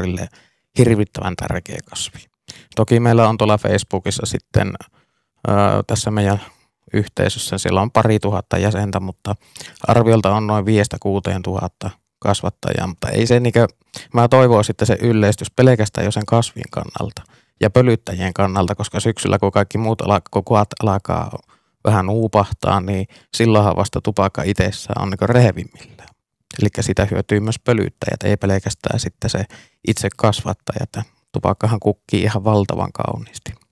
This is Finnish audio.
nuorille hirvittävän tärkeä kasvi. Toki meillä on tuolla Facebookissa sitten tässä meidän yhteisössä, siellä on 2000 jäsentä, mutta arviolta on noin 5-6 tuhatta kasvattajaa, mutta ei se mä toivoisin, että se yleistys pelkästään jo sen kasvin kannalta ja pölyttäjien kannalta, koska syksyllä kun kaikki muut kuat alkaa vähän uupahtaa, niin silloinhan vasta tupakka itsessään on rehevimmillään. Eli sitä hyötyy myös pölyttäjät, ei pelkästään sitten se itse kasvattaja. Tupakkahan kukkii ihan valtavan kauniisti.